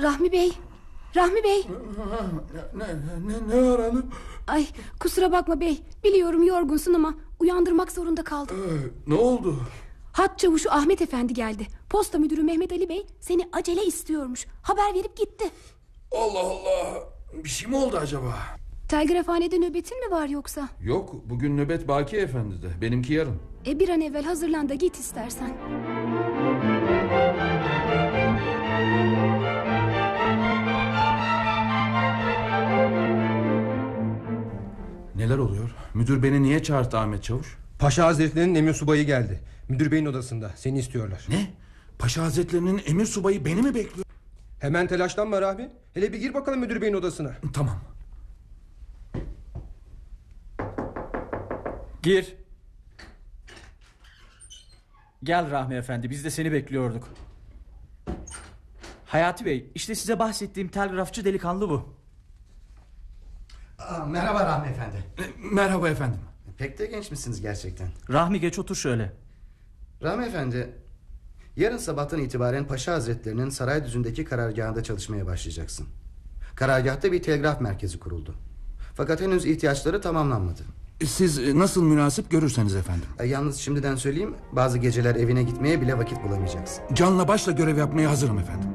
Rahmi Bey. Rahmi Bey. Ne var hanım? Ay kusura bakma bey. Biliyorum yorgunsun ama uyandırmak zorunda kaldım. Ne oldu? Hat çavuşu Ahmet Efendi geldi. Posta müdürü Mehmet Ali Bey seni acele istiyormuş. Haber verip gitti. Allah Allah. Bir şey mi oldu acaba? Telgrafhanede nöbetin mi var yoksa? Yok, bugün nöbet Baki Efendi'de. Benimki yarın. Bir an evvel hazırlan da git istersen. Neler oluyor? Müdür beni niye çağırdı Ahmet Çavuş? Paşa Hazretleri'nin emir subayı geldi. Müdür beyin odasında, seni istiyorlar. Ne? Paşa Hazretleri'nin emir subayı beni mi bekliyor? Hemen telaşlanma Rahmi. Hele bir gir bakalım müdür beyin odasına. Tamam. Gir. Gel Rahmi Efendi, biz de seni bekliyorduk. Hayati Bey, işte size bahsettiğim telgrafçı delikanlı bu. Merhaba Rahmi Efendi. Merhaba efendim. Pek de genç misiniz gerçekten? Rahmi geç otur şöyle. Rahmi Efendi, yarın sabahtan itibaren Paşa Hazretlerinin Saraydüzü'ndeki karargahında çalışmaya başlayacaksın. Karargahta bir telgraf merkezi kuruldu. Fakat henüz ihtiyaçları tamamlanmadı. Siz nasıl münasip görürseniz efendim. Yalnız şimdiden söyleyeyim, bazı geceler evine gitmeye bile vakit bulamayacaksın. Canla başla görev yapmaya hazırım efendim.